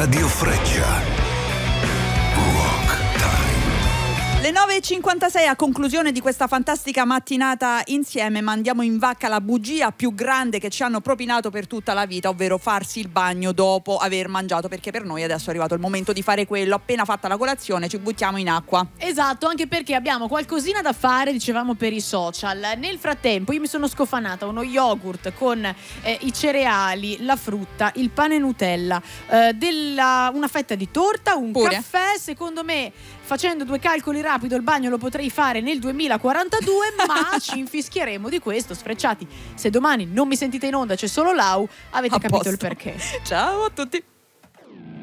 Radio Freccia. Rock Time. Le 9.56 a conclusione di questa fantastica mattinata insieme mandiamo in vacca la bugia più grande che ci hanno propinato per tutta la vita, ovvero farsi il bagno dopo aver mangiato, perché per noi adesso è arrivato il momento di fare quello. Appena fatta la colazione ci buttiamo in acqua. Esatto, anche perché abbiamo qualcosina da fare, dicevamo, per i social. Nel frattempo io mi sono scofanata uno yogurt con i cereali, la frutta, il pane Nutella, una fetta di torta, un caffè. Secondo me, facendo due calcoli rapido, il bagno lo potrei fare nel 2042, ma ci infischieremo di questo. Sfrecciati, se domani non mi sentite in onda, c'è solo Lau, avete capito il perché. Ciao a tutti.